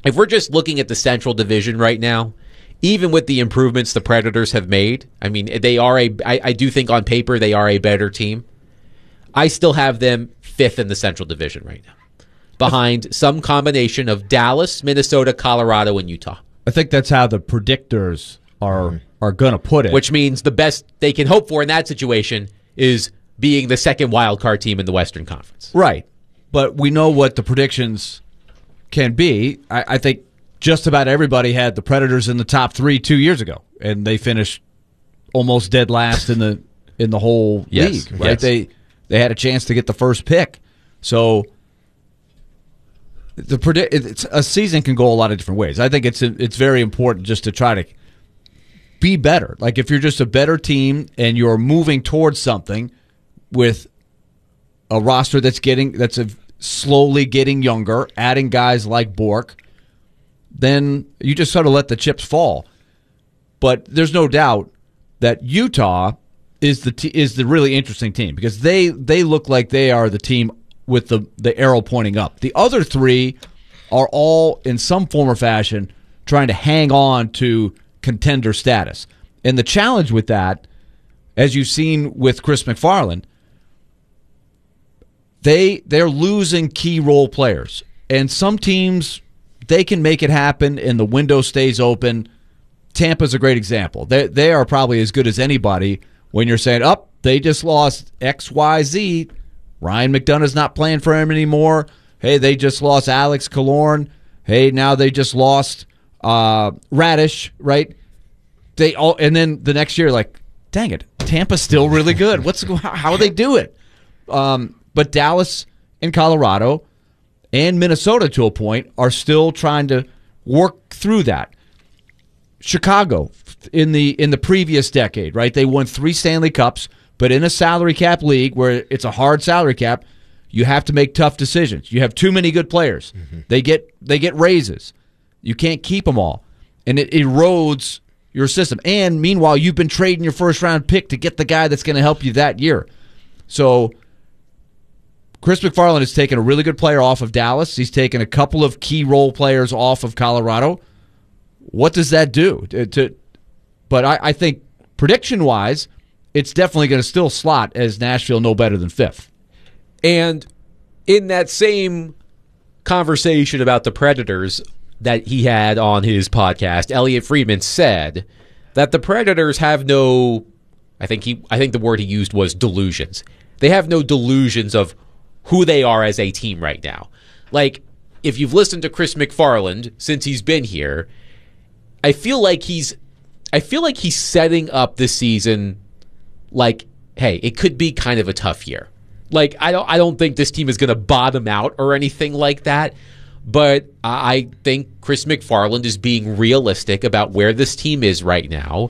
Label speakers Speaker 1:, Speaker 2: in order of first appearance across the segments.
Speaker 1: if we're just looking at the Central Division right now, even with the improvements the Predators have made, I mean, I do think on paper they are a better team. I still have them 5th in the Central Division right now, behind some combination of Dallas, Minnesota, Colorado, and Utah.
Speaker 2: I think that's how the predictors are going to put it.
Speaker 1: Which means the best they can hope for in that situation is being the second wild card team in the Western Conference.
Speaker 2: Right. But we know what the predictions can be. I think just about everybody had the Predators in the top 3 2 years ago, and they finished almost dead last in the whole league. Right? Yes. They had a chance to get the first pick. So a season can go a lot of different ways. I think it's very important just to try to be better. Like if you're just a better team and you're moving towards something with a roster that's slowly getting younger, adding guys like Bourque, then you just sort of let the chips fall. But there's no doubt that Utah is the really interesting team because they look like they are the team with the arrow pointing up. The other 3 are all in some form or fashion trying to hang on to contender status. And the challenge with that, as you've seen with Chris McFarland, they're losing key role players. And some teams, they can make it happen and the window stays open. Tampa's a great example. They are probably as good as anybody when you're saying, they just lost XYZ. Ryan McDonough's not playing for him anymore. Hey, they just lost Alex Killorn. Hey, now they just lost Radish, right? And then the next year, like, dang it, Tampa's still really good. How they do it? But Dallas and Colorado and Minnesota, to a point, are still trying to work through that. Chicago in the previous decade, right? They won 3 Stanley Cups, but in a salary cap league where it's a hard salary cap, you have to make tough decisions. You have too many good players. Mm-hmm. They get raises. You can't keep them all, and it erodes your system. And meanwhile, you've been trading your first-round pick to get the guy that's going to help you that year. So Chris McFarland has taken a really good player off of Dallas. He's taken a couple of key role players off of Colorado. What does that do? But I think prediction-wise, it's definitely going to still slot as Nashville no better than 5th.
Speaker 1: And in that same conversation about the Predators that he had on his podcast, Elliot Friedman said that the Predators have no, I think the word he used was delusions. They have no delusions of who they are as a team right now. Like, if you've listened to Chris McFarland since he's been here, I feel like he's setting up this season like, hey, it could be kind of a tough year. Like, I don't think this team is going to bottom out or anything like that, but I think Chris McFarland is being realistic about where this team is right now.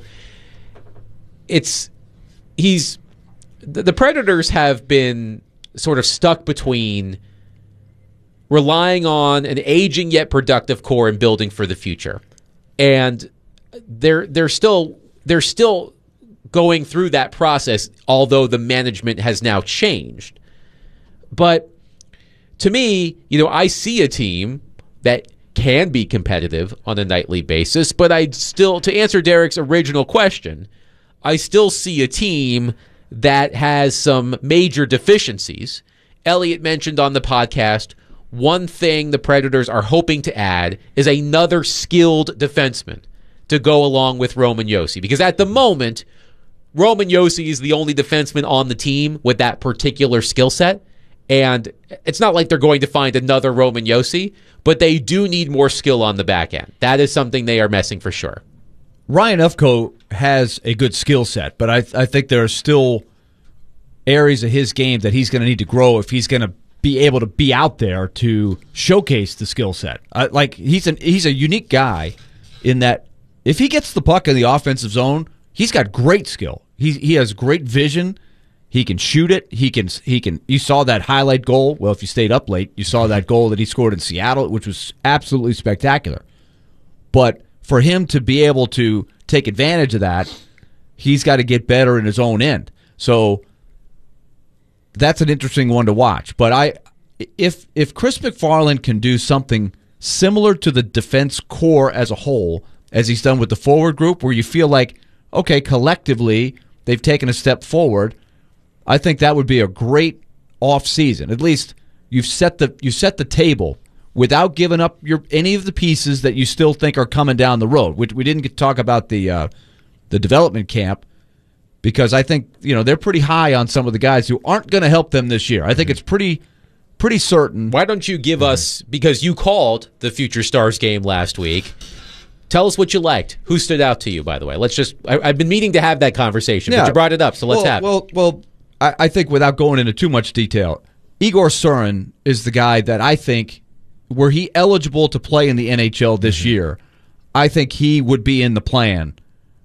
Speaker 1: The Predators have been sort of stuck between relying on an aging yet productive core and building for the future. And they're still going through that process, although the management has now changed. But to me, I see a team that can be competitive on a nightly basis, but to answer Derek's original question, I still see a team that has some major deficiencies. Elliot mentioned on the podcast, one thing the Predators are hoping to add is another skilled defenseman to go along with Roman Josi, because at the moment, Roman Josi is the only defenseman on the team with that particular skill set, and it's not like they're going to find another Roman Josi, but they do need more skill on the back end. That is something they are missing for sure.
Speaker 2: Ryan Ufko has a good skill set, but I think there are still areas of his game that he's going to need to grow if he's going to be able to be out there to showcase the skill set. He's a unique guy in that if he gets the puck in the offensive zone, he's got great skill. He has great vision. He can shoot it. He can. You saw that highlight goal. Well, if you stayed up late, you saw that goal that he scored in Seattle, which was absolutely spectacular. But for him to be able to take advantage of that, he's got to get better in his own end. So that's an interesting one to watch. But if Chris McFarland can do something similar to the defense core as a whole, as he's done with the forward group, where you feel like, okay, collectively they've taken a step forward. I think that would be a great off-season. At least you set the table without giving up any of the pieces that you still think are coming down the road. We didn't get to talk about the development camp, because I think they're pretty high on some of the guys who aren't going to help them this year. I think it's pretty certain.
Speaker 1: Why don't you give us, because you called the Future Stars game last week, tell us what you liked. Who stood out to you, by the way? I've been meaning to have that conversation, but you brought it up, so let's have it.
Speaker 2: Well, I think without going into too much detail, Igor Surin is the guy that I think, were he eligible to play in the NHL this year, I think he would be in the plan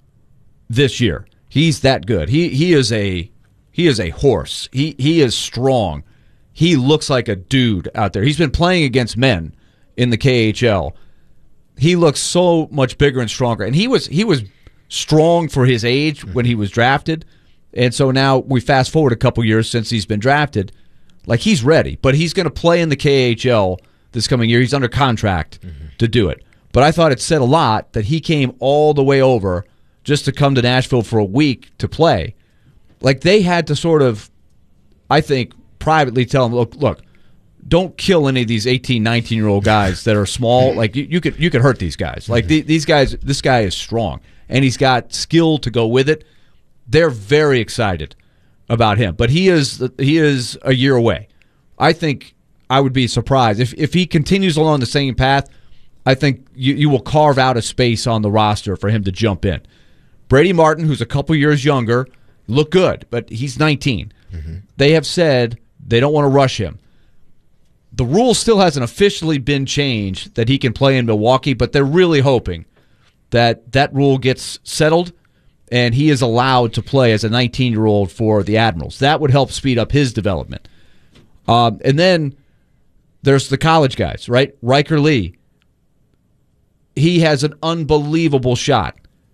Speaker 2: this year. He's that good. He is a horse. He is strong. He looks like a dude out there. He's been playing against men in the KHL. He looks so much bigger and stronger. And he was strong for his age when he was drafted. And so now we fast forward a couple years since he's been drafted. Like, he's ready, but he's going to play in the KHL this coming year. He's under contract to do it. But I thought it said a lot that he came all the way over just to come to Nashville for a week to play. Like, they had to sort of, I think, privately tell him, look, don't kill any of these 18, 19-year-old guys that are small. Like, you could hurt these guys. Like, these guys, this guy is strong, and he's got skill to go with it. They're very excited about him, but he is a year away. I think I would be surprised if he continues along the same path. I think you will carve out a space on the roster for him to jump in. Brady Martin, who's a couple years younger, looked good, but he's 19. They have said they don't want to rush him. The rule still hasn't officially been changed that he can play in Milwaukee, but they're really hoping that rule gets settled and he is allowed to play as a 19-year-old for the Admirals. That would help speed up his development. And then there's the college guys, right? Riker Lee. He has an unbelievable shot.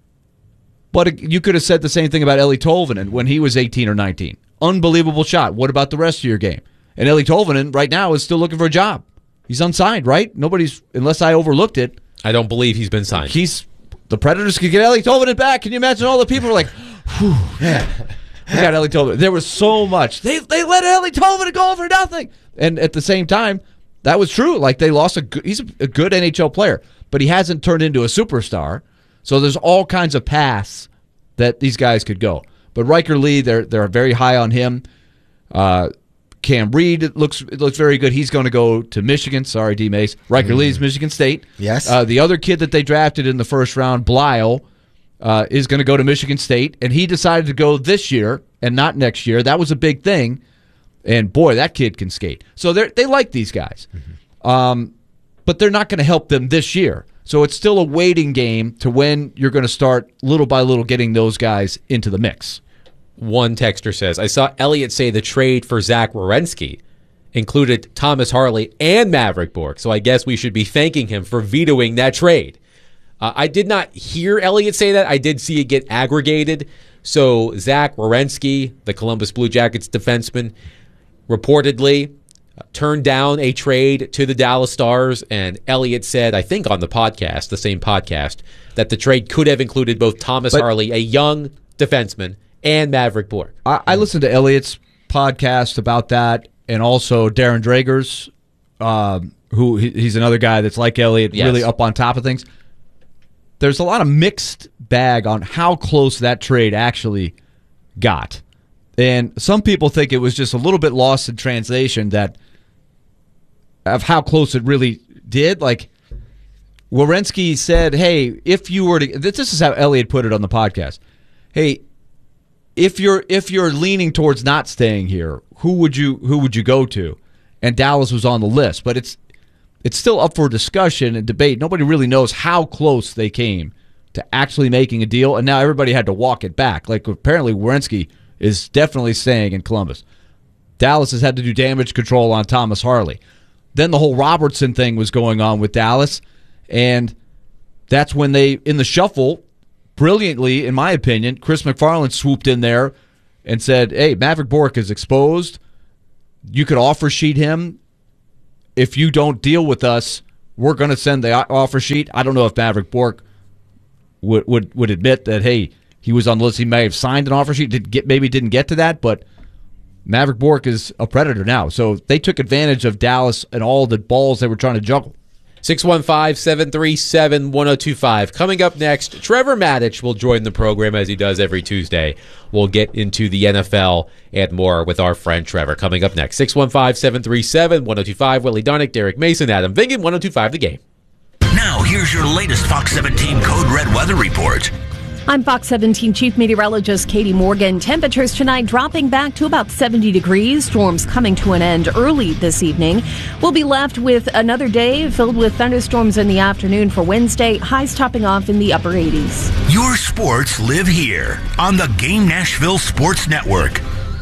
Speaker 2: But you could have said the same thing about Eeli Tolvanen when he was 18 or 19. Unbelievable shot. What about the rest of your game? And Eeli Tolvanen right now is still looking for a job. He's unsigned, right? Nobody's, unless I overlooked it.
Speaker 1: I don't believe he's been signed.
Speaker 2: The Predators could get Eeli Tolvanen back. Can you imagine all the people who are like, whew, man, we got Eeli Tolvanen. There was so much. They let Eeli Tolvanen go for nothing. And at the same time, that was true. Like, they lost he's a good NHL player, but he hasn't turned into a superstar. So there's all kinds of paths that these guys could go. But Riker Lee, they're very high on him. Cam Reed, it looks very good. He's going to go to Michigan. Sorry, D. Mace. Riker Lee's Michigan State.
Speaker 3: Yes.
Speaker 2: The other kid that they drafted in the first round, Blyle, is going to go to Michigan State, and he decided to go this year and not next year. That was a big thing. And, boy, that kid can skate. So they like these guys. But they're not going to help them this year. So it's still a waiting game to when you're going to start little by little getting those guys into the mix.
Speaker 1: One texter says, I saw Elliott say the trade for Zach Werenski included Thomas Harley and Maverick Bourque, so I guess we should be thanking him for vetoing that trade. I did not hear Elliott say that. I did see it get aggregated. So Zach Werenski, the Columbus Blue Jackets defenseman, reportedly turned down a trade to the Dallas Stars, and Elliott said, I think on the podcast, the same podcast, that the trade could have included both Thomas Harley, a young defenseman, and Maverick Bourque.
Speaker 2: I listened to Elliott's podcast about that, and also Darren Drager's, who he's another guy that's like Elliott, really up on top of things. There's a lot of mixed bag on how close that trade actually got. And some people think it was just a little bit lost in translation of how close it really did. Like, Werenski said, hey, if you were to... This is how Elliott put it on the podcast. Hey, if you're leaning towards not staying here, who would you go to? And Dallas was on the list. But it's still up for discussion and debate. Nobody really knows how close they came to actually making a deal. And now everybody had to walk it back. Like, apparently Werenski is definitely staying in Columbus. Dallas has had to do damage control on Thomas Harley. Then the whole Robertson thing was going on with Dallas, and that's when they, in the shuffle, brilliantly, in my opinion, Chris McFarland swooped in there and said, hey, Maverick Bourque is exposed. You could offer sheet him. If you don't deal with us, we're going to send the offer sheet. I don't know if Maverick Bourque would admit that, hey, he was on the list. He may have signed an offer sheet, maybe didn't get to that, but Maverick Bourque is a Predator now. So they took advantage of Dallas and all the balls they were trying to juggle.
Speaker 1: 615-737-1025. Coming up next, Trevor Maddich will join the program as he does every Tuesday. We'll get into the NFL and more with our friend Trevor. Coming up next, 615-737-1025. Willie Donick, Derek Mason, Adam Vingan, 1025 The Game.
Speaker 3: Now, here's your latest Fox 17 Code Red weather report.
Speaker 4: I'm Fox 17 Chief Meteorologist Katie Morgan. Temperatures tonight dropping back to about 70 degrees. Storms coming to an end early this evening. We'll be left with another day filled with thunderstorms in the afternoon for Wednesday. Highs topping off in the upper 80s.
Speaker 3: Your sports live here on the Game Nashville Sports Network.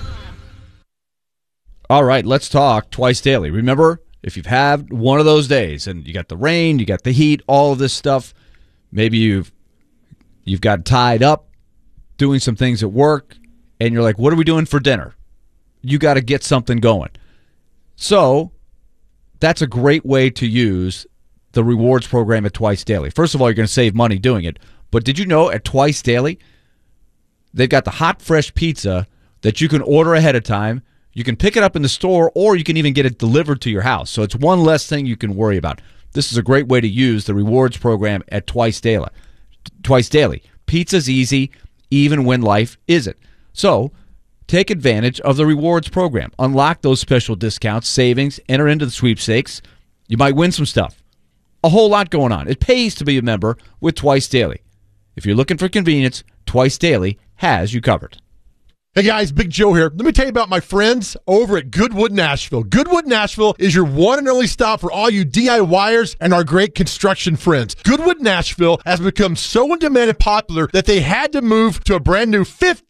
Speaker 2: All right, let's talk twice daily. Remember, if you've had one of those days and you got the rain, you got the heat, all of this stuff, maybe you've got tied up doing some things at work, and you're like, what are we doing for dinner? You got to get something going. So that's a great way to use the rewards program at Twice Daily. First of all, you're going to save money doing it. But did you know at Twice Daily, they've got the hot, fresh pizza that you can order ahead of time. You can pick it up in the store, or you can even get it delivered to your house. So it's one less thing you can worry about. This is a great way to use the rewards program at Twice Daily. Pizza's easy, even when life isn't. So, take advantage of the rewards program. Unlock those special discounts, savings, enter into the sweepstakes. You might win some stuff. A whole lot going on. It pays to be a member with Twice Daily. If you're looking for convenience, Twice Daily has you covered.
Speaker 5: Hey guys, Big Joe here. Let me tell you about my friends over at Goodwood Nashville. Goodwood Nashville is your one and only stop for all you DIYers and our great construction friends. Goodwood Nashville has become so in demand and popular that they had to move to a brand new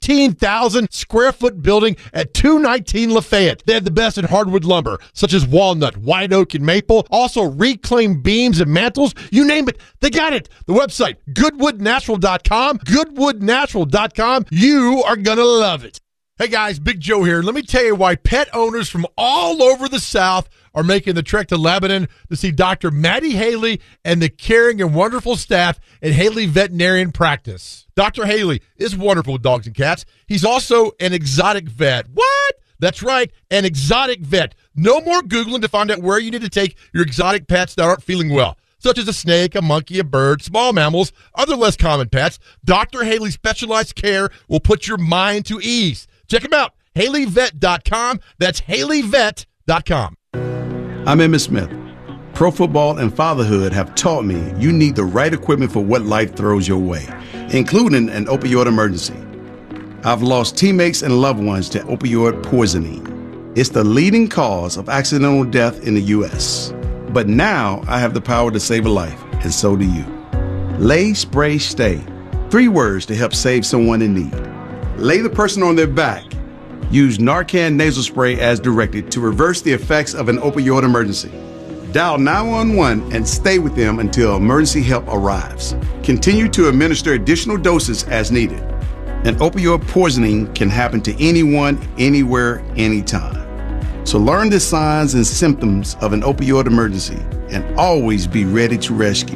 Speaker 5: 15,000 square foot building at 219 Lafayette. They have the best in hardwood lumber, such as walnut, white oak, and maple. Also reclaimed beams and mantles. You name it, they got it. The website, goodwoodnatural.com. Goodwoodnatural.com. You are going to love it. Hey guys, Big Joe here. Let me tell you why pet owners from all over the South are making the trek to Lebanon to see Dr. Maddie Haley and the caring and wonderful staff at Haley Veterinarian Practice. Dr. Haley is wonderful with dogs and cats. He's also an exotic vet. What? That's right, an exotic vet. No more Googling to find out where you need to take your exotic pets that aren't feeling well, such as a snake, a monkey, a bird, small mammals, other less common pets. Dr. Haley's specialized care will put your mind to ease. Check him out, HaleyVet.com. That's HaleyVet.com.
Speaker 6: I'm Emmitt Smith. Pro football and fatherhood have taught me you need the right equipment for what life throws your way, including an opioid emergency. I've lost teammates and loved ones to opioid poisoning. It's the leading cause of accidental death in the U.S. But now I have the power to save a life, and so do you. Lay, Spray, Stay. 3 words to help save someone in need. Lay the person on their back. Use Narcan nasal spray as directed to reverse the effects of an opioid emergency. Dial 911 and stay with them until emergency help arrives. Continue to administer additional doses as needed. An opioid poisoning can happen to anyone, anywhere, anytime. So learn the signs and symptoms of an opioid emergency and always be ready to rescue.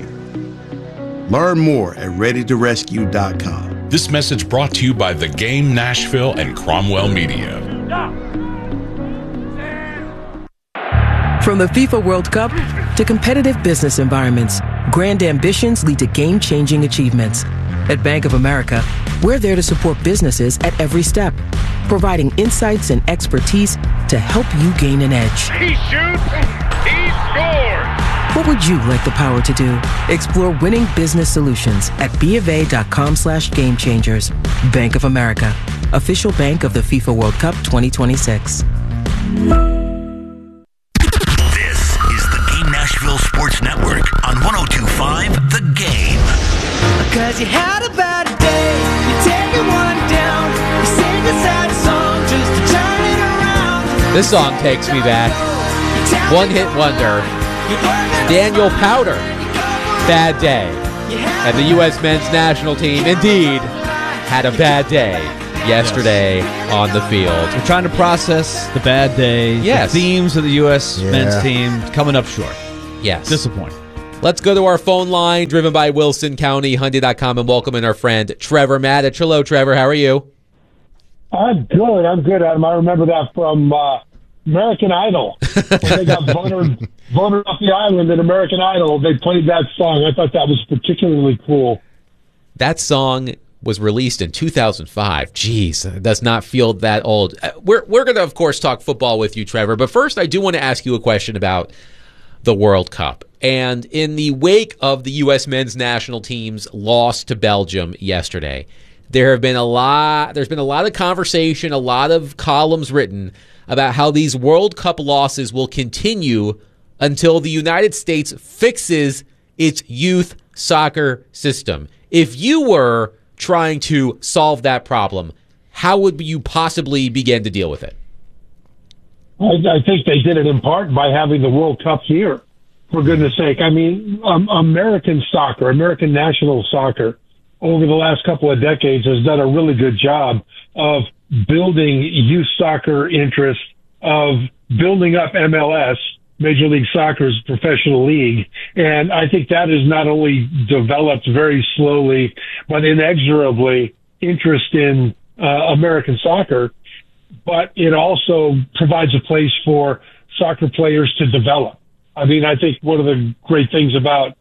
Speaker 6: Learn more at readytorescue.com.
Speaker 7: This message brought to you by The Game Nashville and Cromwell Media.
Speaker 8: From the FIFA World Cup to competitive business environments, grand ambitions lead to game-changing achievements. At Bank of America, we're there to support businesses at every step, providing insights and expertise to help you gain an edge.
Speaker 9: He shoots, he scores!
Speaker 8: What would you like the power to do? Explore winning business solutions at BofA.com/gamechangers. Bank of America, official bank of the FIFA World Cup 2026.
Speaker 3: This is the Game Nashville Sports Network on 102.5 The Game.
Speaker 10: Because you had a bad day, you take one down, you sing a sad song just to turn it around.
Speaker 1: This song takes me back. One hit wonder. Daniel Powder, bad day. And the U.S. men's national team indeed had a bad day yesterday on the field.
Speaker 2: We're trying to process the bad day, the themes of the U.S. men's team coming up short.
Speaker 1: Yes.
Speaker 2: Disappointing.
Speaker 1: Let's go to our phone line, driven by Wilson County, Hyundai.com, and welcome in our friend Trevor Maddich. Hello, Trevor. How are you?
Speaker 11: I'm good, Adam. I remember that from American Idol. When they got voted off the island in American Idol, they played that song. I thought that was particularly cool.
Speaker 1: That song was released in 2005. Jeez, it does not feel that old. We're going to, of course, talk football with you, Trevor. But first, I do want to ask you a question about the World Cup. And in the wake of the U.S. men's national team's loss to Belgium yesterday, there's been a lot of conversation, a lot of columns written about how these World Cup losses will continue until the United States fixes its youth soccer system. If you were trying to solve that problem, how would you possibly begin to deal with it?
Speaker 11: I think they did it in part by having the World Cup here, for goodness sake. I mean, American soccer, American national soccer, over the last couple of decades has done a really good job of building youth soccer interest, of building up MLS, Major League Soccer's professional league. And I think that has not only developed very slowly, but inexorably interest in American soccer, but it also provides a place for soccer players to develop. I mean, I think one of the great things about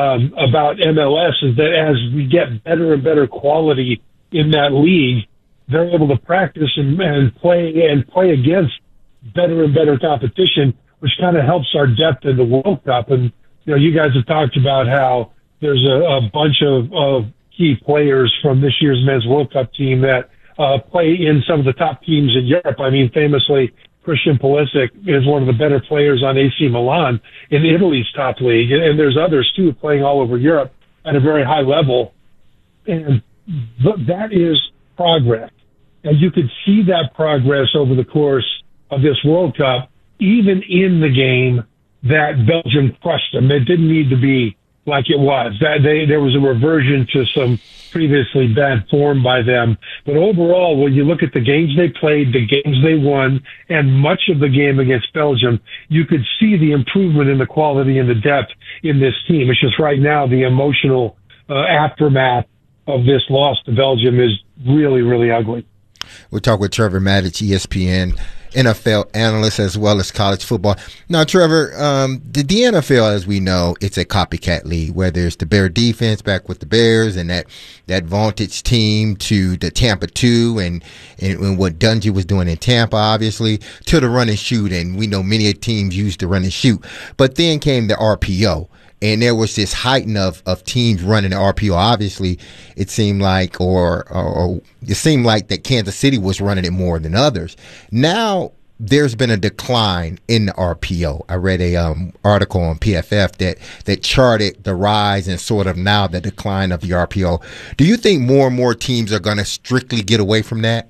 Speaker 11: MLS is that as we get better and better quality in that league, they're able to practice and play against better and better competition, which kind of helps our depth in the World Cup. And, you know, you guys have talked about how there's a bunch of key players from this year's men's World Cup team that play in some of the top teams in Europe. I mean, famously, Christian Pulisic is one of the better players on AC Milan in Italy's top league. And there's others, too, playing all over Europe at a very high level. And that is progress. And you could see that progress over the course of this World Cup, even in the game that Belgium crushed them. It didn't need to be like it was. There was a reversion to some previously bad form by them. But overall, when you look at the games they played, the games they won, and much of the game against Belgium, you could see the improvement in the quality and the depth in this team. It's just right now the emotional aftermath of this loss to Belgium is really, really ugly.
Speaker 12: We'll talk with Trevor Maddich, ESPN NFL analyst as well as college football. Now, Trevor, the NFL, as we know, it's a copycat league, whether it's the Bear defense back with the Bears and that Vantage team to the Tampa 2 and what Dungy was doing in Tampa, obviously, to the run and shoot. And we know many teams used to run and shoot. But then came the RPO. And there was this heighten of teams running the RPO. Obviously, it seemed like, or it seemed like that Kansas City was running it more than others. Now there's been a decline in the RPO. I read a article on PFF that charted the rise and sort of now the decline of the RPO. Do you think more and more teams are going to strictly get away from that?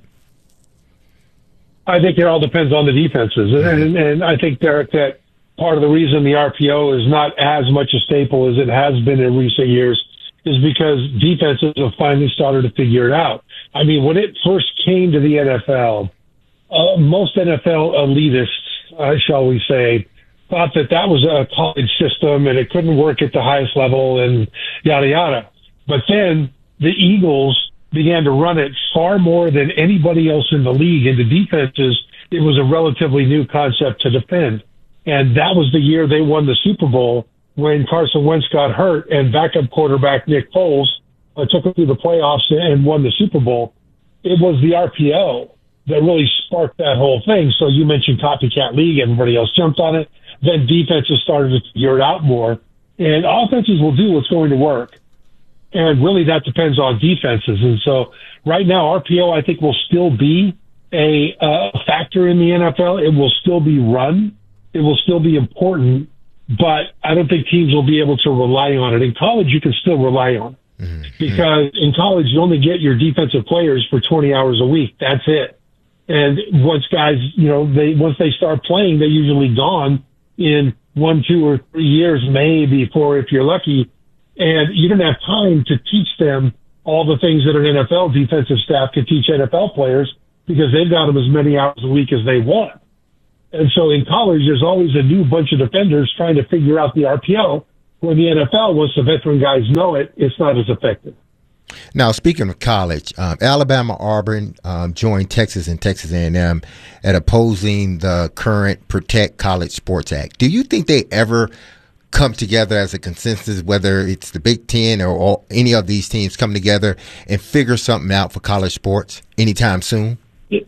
Speaker 11: I think it all depends on the defenses, and I think, Derek, that part of the reason the RPO is not as much a staple as it has been in recent years is because defenses have finally started to figure it out. I mean, when it first came to the NFL, most NFL elitists, shall we say, thought that was a college system and it couldn't work at the highest level and yada, yada. But then the Eagles began to run it far more than anybody else in the league. And the defenses, it was a relatively new concept to defend. And that was the year they won the Super Bowl when Carson Wentz got hurt and backup quarterback Nick Foles took them through the playoffs and won the Super Bowl. It was the RPO that really sparked that whole thing. So you mentioned copycat league. Everybody else jumped on it. Then defenses started to figure it out more. And offenses will do what's going to work. And really that depends on defenses. And so right now, RPO, I think, will still be a factor in the NFL. It will still be run. It will still be important, but I don't think teams will be able to rely on it. In college, you can still rely on it because in college, you only get your defensive players for 20 hours a week. That's it. And once guys, once they start playing, they're usually gone in 1, 2, or 3 years, maybe 4 if you're lucky. And you don't have time to teach them all the things that an NFL defensive staff can teach NFL players because they've got them as many hours a week as they want. And so in college, there's always a new bunch of defenders trying to figure out the RPO. Where the NFL, once the veteran guys know it, it's not as effective.
Speaker 12: Now, speaking of college, Alabama Auburn joined Texas and Texas A&M at opposing the current Protect College Sports Act. Do you think they ever come together as a consensus, whether it's the Big Ten or any of these teams come together and figure something out for college sports anytime soon?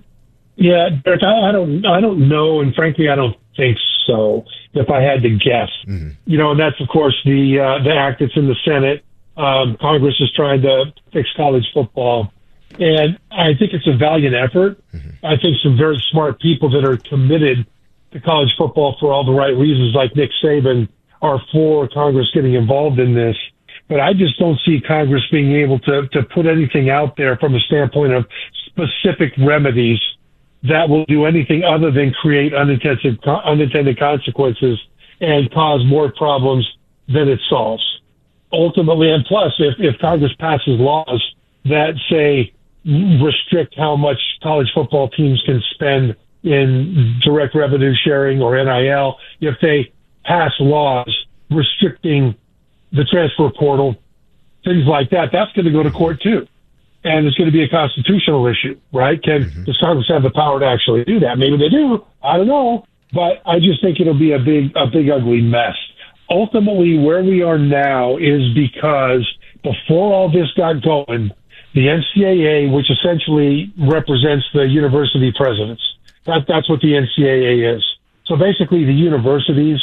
Speaker 11: Yeah, Derek, I don't know, and frankly, I don't think so. If I had to guess, and that's of course the act that's in the Senate. Congress is trying to fix college football, and I think it's a valiant effort. I think some very smart people that are committed to college football for all the right reasons, like Nick Saban, are for Congress getting involved in this. But I just don't see Congress being able to put anything out there from a standpoint of specific remedies that will do anything other than create unintended consequences and cause more problems than it solves. Ultimately, and plus, if Congress passes laws that say restrict how much college football teams can spend in direct revenue sharing or NIL, if they pass laws restricting the transfer portal, things like that, that's going to go to court too. And it's going to be a constitutional issue, right? Does Congress have the power to actually do that? Maybe they do. I don't know. But I just think it'll be a big ugly mess. Ultimately, where we are now is because before all this got going, the NCAA, which essentially represents the university presidents, that's what the NCAA is. So basically, the universities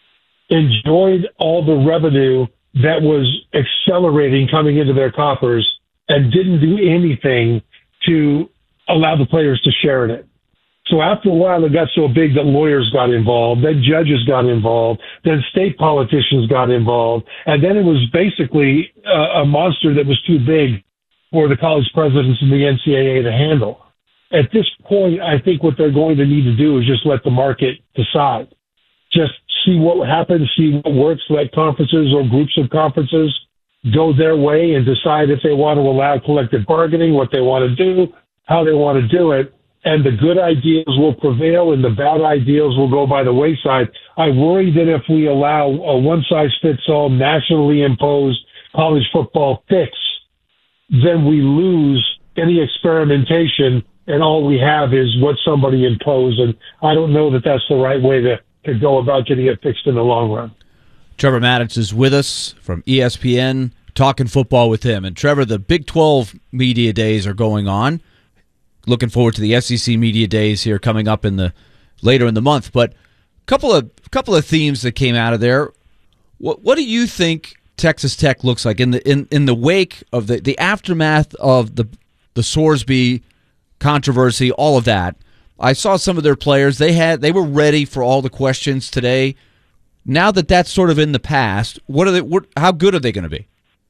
Speaker 11: enjoyed all the revenue that was accelerating coming into their coffers and didn't do anything to allow the players to share in it. So after a while, it got so big that lawyers got involved, then judges got involved, then state politicians got involved, and then it was basically a monster that was too big for the college presidents and the NCAA to handle. At this point, I think what they're going to need to do is just let the market decide. Just see what happens, see what works, let conferences or groups of conferences go their way and decide if they want to allow collective bargaining, what they want to do, how they want to do it. And the good ideas will prevail and the bad ideas will go by the wayside. I worry that if we allow a one-size-fits-all nationally imposed college football fix, then we lose any experimentation and all we have is what somebody imposed. And I don't know that that's the right way to go about getting it fixed in the long run.
Speaker 2: Trevor Matich is with us from ESPN, talking football with him. And Trevor, the Big 12 media days are going on. Looking forward to the SEC media days here coming up later in the month. But a couple of themes that came out of there. What do you think Texas Tech looks like in the wake of the aftermath of the Sorsby controversy, all of that? I saw some of their players. They were ready for all the questions today. Now that that's sort of in the past, how good are they going to be?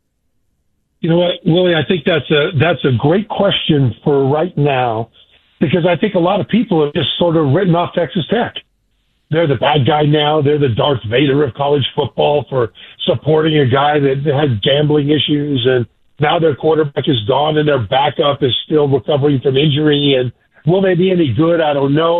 Speaker 11: You know what, Willie, I think that's a great question for right now, because I think a lot of people have just sort of written off Texas Tech. They're the bad guy now. They're the Darth Vader of college football for supporting a guy that had gambling issues, and now their quarterback is gone and their backup is still recovering from injury. And will they be any good? I don't know.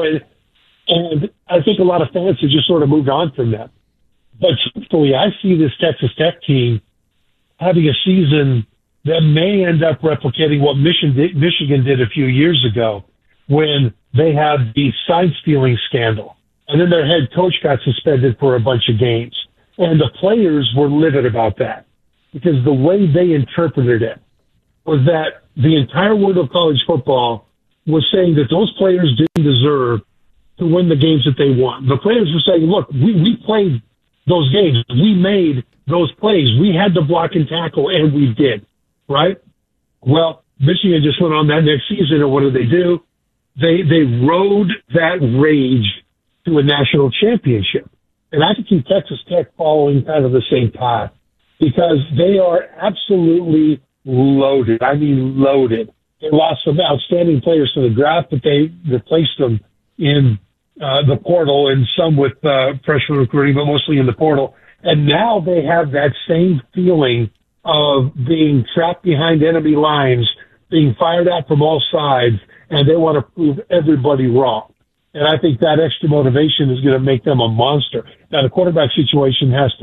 Speaker 11: And I think a lot of fans have just sort of moved on from that. But truthfully, I see this Texas Tech team having a season that may end up replicating what Michigan did a few years ago when they had the sign-stealing scandal. And then their head coach got suspended for a bunch of games. And the players were livid about that because the way they interpreted it was that the entire world of college football was saying that those players didn't deserve to win the games that they won. The players were saying, look, we played those games. We made those plays. We had to block and tackle, and we did, right? Well, Michigan just went on that next season, and what did they do? They rode that rage to a national championship. And I can see Texas Tech following kind of the same path because they are absolutely loaded. I mean, loaded. They lost some outstanding players to the draft, but they replaced them in the portal and some with freshman recruiting, but mostly in the portal. And now they have that same feeling of being trapped behind enemy lines, being fired at from all sides, and they want to prove everybody wrong. And I think that extra motivation is going to make them a monster. Now, the quarterback situation has to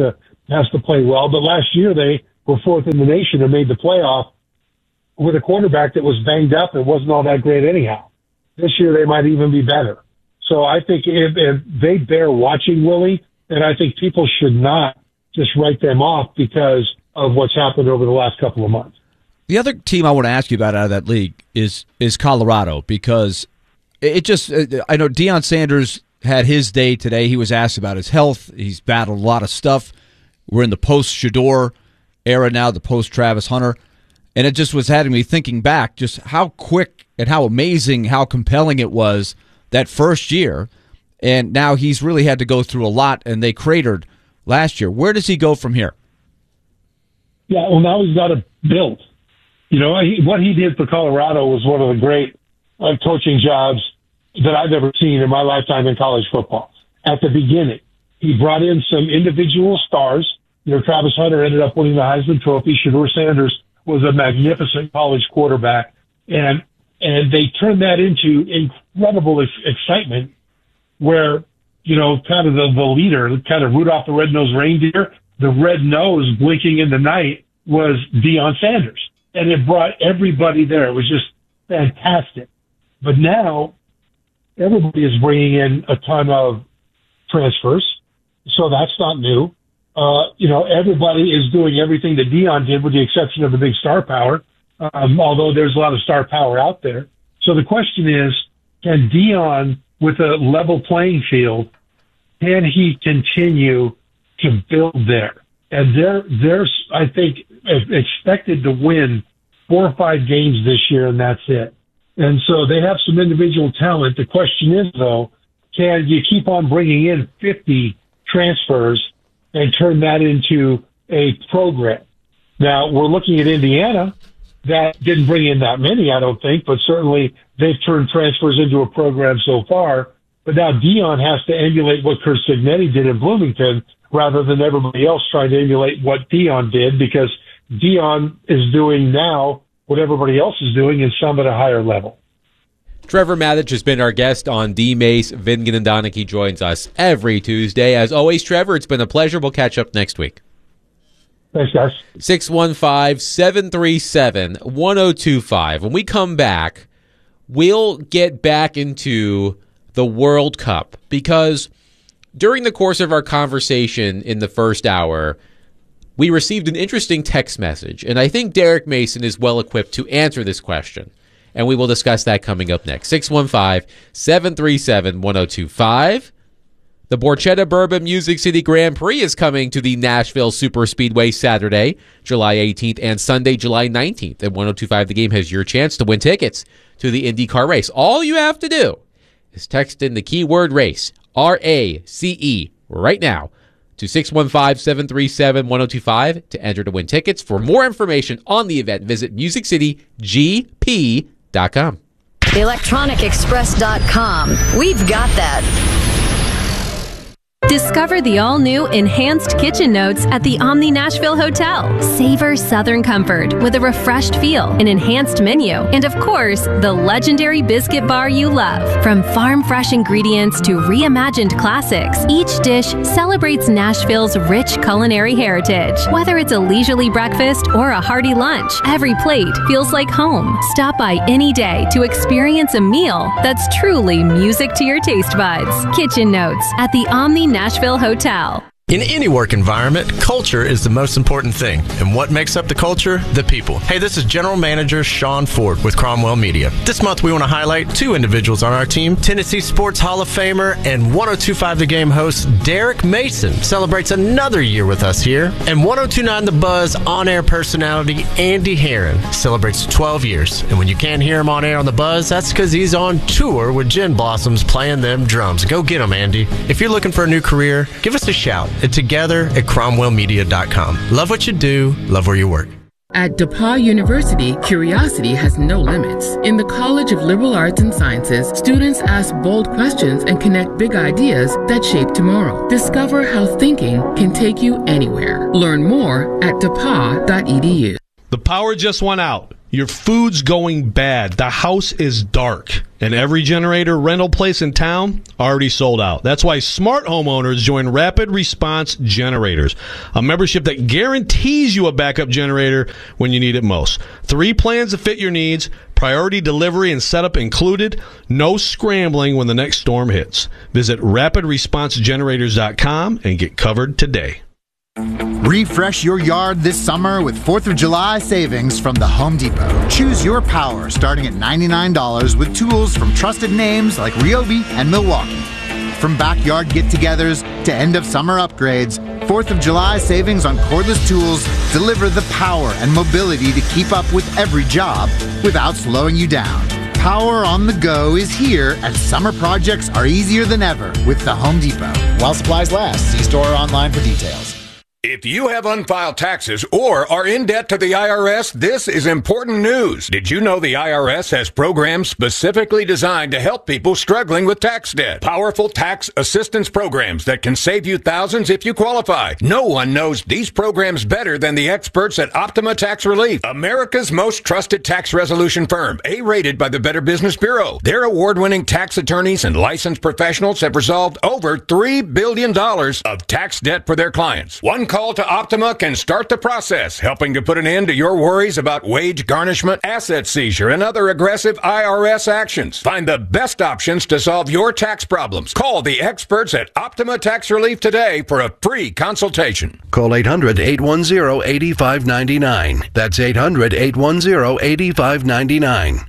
Speaker 11: has to play well. But last year they were fourth in the nation and made the playoff with a quarterback that was banged up and wasn't all that great anyhow. This year they might even be better. So I think if they bear watching, Willie, then I think people should not just write them off because of what's happened over the last couple of months.
Speaker 2: The other team I want to ask you about out of that league is Colorado, because it just, I know Deion Sanders had his day today. He was asked about his health. He's battled a lot of stuff. We're in the post-Shador era now, the post-Travis Hunter. And it just was having me thinking back just how quick and how amazing, how compelling it was that first year. And now he's really had to go through a lot, and they cratered last year. Where does he go from here?
Speaker 11: Yeah, well, now he's got to build. You know, what he did for Colorado was one of the great coaching jobs that I've ever seen in my lifetime in college football. At the beginning, he brought in some individual stars. You know, Travis Hunter ended up winning the Heisman Trophy. Shedeur Sanders was a magnificent college quarterback. And they turned that into incredible excitement where, you know, kind of the leader, kind of Rudolph the Red-Nosed Reindeer, the red nose blinking in the night was Deion Sanders. And it brought everybody there. It was just fantastic. But now everybody is bringing in a ton of transfers. So that's not new. You know, everybody is doing everything that Deion did with the exception of the big star power, although there's a lot of star power out there. So the question is, can Deion, with a level playing field, can he continue to build there? And they're, I think, expected to win 4 or 5 games this year, and that's it. And so they have some individual talent. The question is, though, can you keep on bringing in 50 transfers and turn that into a program? Now, we're looking at Indiana. That didn't bring in that many, I don't think, but certainly they've turned transfers into a program so far. But now Deion has to emulate what Curt Cignetti did in Bloomington rather than everybody else trying to emulate what Deion did, because Deion is doing now what everybody else is doing, and some at a higher level.
Speaker 1: Trevor Matich has been our guest on D-Mace. Vingan and Donaghy joins us every Tuesday. As always, Trevor, it's been a pleasure. We'll catch up next week.
Speaker 11: Thanks, guys.
Speaker 1: 615-737-1025. When we come back, we'll get back into the World Cup, because during the course of our conversation in the first hour, we received an interesting text message, and I think Derek Mason is well equipped to answer this question, and we will discuss that coming up next. 615-737-1025. The Borchetta Bourbon Music City Grand Prix is coming to the Nashville Superspeedway Saturday, July 18th, and Sunday, July 19th. And 1025 The Game has your chance to win tickets to the IndyCar race. All you have to do is text in the keyword race, RACE, right now, to 615-737-1025 to enter to win tickets. For more information on the event, visit MusicCityGP.com.
Speaker 13: ElectronicExpress.com. We've got that.
Speaker 14: Discover the all-new Enhanced Kitchen Notes at the Omni Nashville Hotel. Savor Southern comfort with a refreshed feel, an enhanced menu, and of course, the legendary biscuit bar you love. From farm-fresh ingredients to reimagined classics, each dish celebrates Nashville's rich culinary heritage. Whether it's a leisurely breakfast or a hearty lunch, every plate feels like home. Stop by any day to experience a meal that's truly music to your taste buds. Kitchen Notes at the Omni Nashville Hotel.
Speaker 15: In any work environment, culture is the most important thing. And what makes up the culture? The people. Hey, this is General Manager Sean Ford with Cromwell Media. This month, we want to highlight 2 individuals on our team. Tennessee Sports Hall of Famer and 1025 The Game host Derek Mason celebrates another year with us here. And 1029 The Buzz on-air personality Andy Herron celebrates 12 years. And when you can't hear him on air on The Buzz, that's because he's on tour with Gin Blossoms playing them drums. Go get him, Andy. If you're looking for a new career, give us a shout. Together at CromwellMedia.com. Love what you do, love where you work.
Speaker 16: At DePauw University, curiosity has no limits. In the College of Liberal Arts and Sciences, students ask bold questions and connect big ideas that shape tomorrow. Discover how thinking can take you anywhere. Learn more at DePauw.edu.
Speaker 17: The power just went out. Your food's going bad. The house is dark. And every generator rental place in town already sold out. That's why smart homeowners join Rapid Response Generators, a membership that guarantees you a backup generator when you need it most. 3 plans to fit your needs, priority delivery and setup included, no scrambling when the next storm hits. Visit rapidresponsegenerators.com and get covered today.
Speaker 18: Refresh your yard this summer with 4th of July savings from the Home Depot. Choose your power starting at $99 with tools from trusted names like Ryobi and Milwaukee. From backyard get-togethers to end-of-summer upgrades, 4th of July savings on cordless tools deliver the power and mobility to keep up with every job without slowing you down. Power on the go is here as summer projects are easier than ever with the Home Depot. While supplies last, see store or online for details.
Speaker 19: If you have unfiled taxes or are in debt to the IRS, this is important news. Did you know the IRS has programs specifically designed to help people struggling with tax debt? Powerful tax assistance programs that can save you thousands if you qualify. No one knows these programs better than the experts at Optima Tax Relief, America's most trusted tax resolution firm, A-rated by the Better Business Bureau. Their award-winning tax attorneys and licensed professionals have resolved over $3 billion of tax debt for their clients. One call to Optima can start the process, helping to put an end to your worries about wage garnishment, asset seizure, and other aggressive IRS actions. Find the best options to solve your tax problems. Call the experts at Optima Tax Relief today for a free consultation.
Speaker 20: Call 800-810-8599. That's 800-810-8599.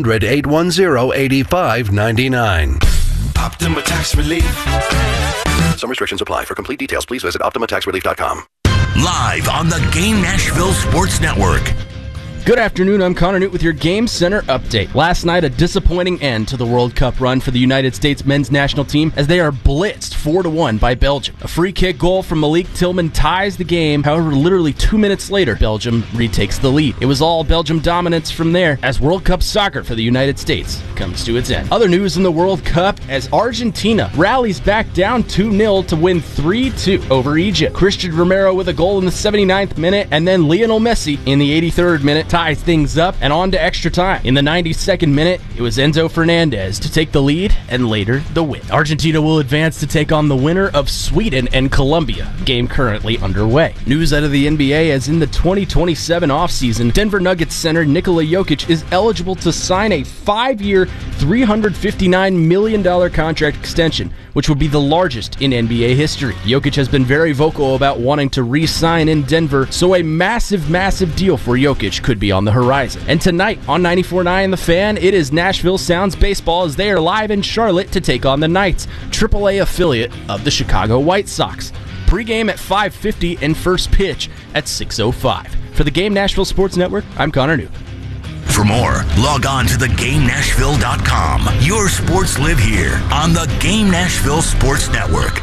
Speaker 20: 800-810-8599.
Speaker 21: Optima Tax Relief.
Speaker 20: Some restrictions apply. For complete details, please visit OptimaTaxRelief.com.
Speaker 3: Live on the Game Nashville Sports Network.
Speaker 22: Good afternoon, I'm Connor Newt with your Game Center update. Last night, a disappointing end to the World Cup run for the United States men's national team as they are blitzed 4-1 by Belgium. A free kick goal from Malik Tillman ties the game. However, literally 2 minutes later, Belgium retakes the lead. It was all Belgium dominance from there as World Cup soccer for the United States comes to its end. Other news in the World Cup as Argentina rallies back down 2-0 to win 3-2 over Egypt. Christian Romero with a goal in the 79th minute, and then Lionel Messi in the 83rd minute ties things up and on to extra time. In the 92nd minute, it was Enzo Fernandez to take the lead and later the win. Argentina will advance to take on the winner of Sweden and Colombia, game currently underway. News out of the NBA as in the 2027 offseason, Denver Nuggets center Nikola Jokic is eligible to sign a 5-year, $359 million contract extension, which would be the largest in NBA history. Jokic has been very vocal about wanting to re-sign in Denver, so a massive, massive deal for Jokic could be on the horizon. And tonight on 94.9 The Fan, it is Nashville Sounds Baseball as they are live in Charlotte to take on the Knights, AAA affiliate of the Chicago White Sox. Pre-game at 5:50 and first pitch at 6:05. For the Game Nashville Sports Network, I'm Connor Newt.
Speaker 3: For more, log on to theGameNashville.com. Your sports live here on the Game Nashville Sports Network.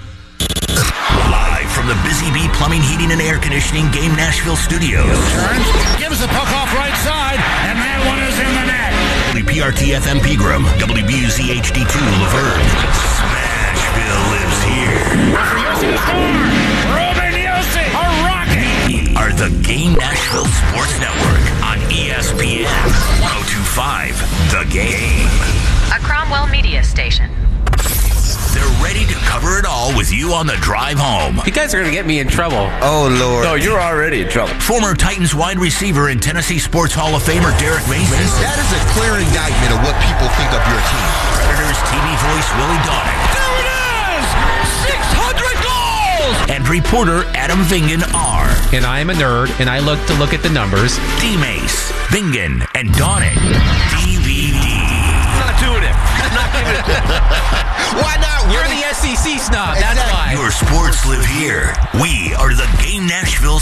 Speaker 3: Live from the Busy Bee Plumbing, Heating, and Air Conditioning Game Nashville Studios.
Speaker 21: Turns, gives the puck off right side, and that one is in the net.
Speaker 3: WPRT FM Pegram, WBUZ HD2 Laverne. Smashville lives here.
Speaker 21: Yossi to score! Ruben Yossi, a rocket!
Speaker 3: We are the Game Nashville Sports Network on ESPN 102.5 The Game.
Speaker 13: A Cromwell Media Station.
Speaker 3: They're ready to cover it all with you on the drive home.
Speaker 23: You guys are going to get me in trouble.
Speaker 3: Oh, Lord.
Speaker 23: No, you're already in trouble.
Speaker 3: Former Titans wide receiver and Tennessee Sports Hall of Famer Derek Mason.
Speaker 24: That is a clear indictment of what people think of your team.
Speaker 3: Predators TV voice Willie Donick.
Speaker 21: There it is! 600 goals!
Speaker 3: And reporter Adam Vingan are.
Speaker 1: And I am a nerd, and I look at the numbers.
Speaker 3: D-Mace, Vingan, and Donick. DVD.
Speaker 23: Not doing it. Not giving it.
Speaker 24: Why not?
Speaker 1: You're the SEC snob. That's why.
Speaker 3: Your sports live here. We are the Game Nashville